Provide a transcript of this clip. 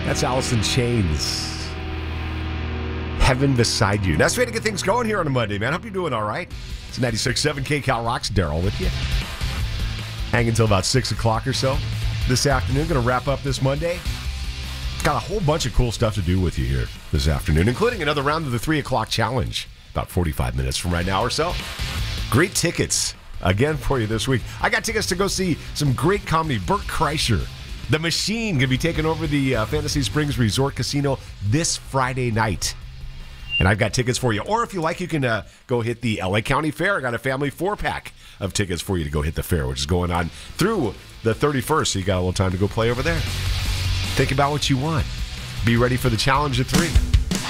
That's Alice in Chains. Heaven Beside You. Nice way to get things going here on a Monday, man. Hope you're doing all right. It's 96.7 KCal Rocks. Daryl with you. Hang until about 6 o'clock or so this afternoon. Going to wrap up this Monday. Got a whole bunch of cool stuff to do with you here this afternoon, including another round of the 3 o'clock challenge about 45 minutes from right now or so. Great tickets again for you this week. I got tickets to go see some great comedy. Bert Kreischer, The Machine, going to be taking over the Fantasy Springs Resort Casino this Friday night. And I've got tickets for you. Or if you like, you can go hit the LA County Fair. I got a family 4-pack of tickets for you to go hit the fair, which is going on through the 31st. So you got a little time to go play over there. Think about what you want. Be ready for the challenge at 3.